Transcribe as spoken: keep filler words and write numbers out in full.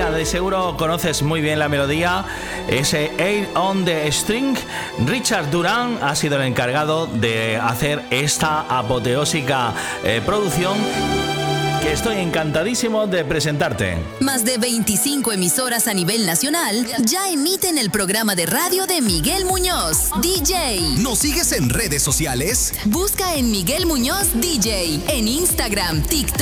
melodía, de seguro conoces muy bien la melodía, ese Air on the String. Richard Durán ha sido el encargado de hacer esta apoteósica eh, producción que estoy encantadísimo de presentarte. Más de veinticinco emisoras a nivel nacional ya emiten el programa de radio de Miguel Muñoz, D J. ¿Nos sigues en redes sociales? Busca en Miguel Muñoz D J en Instagram, TikTok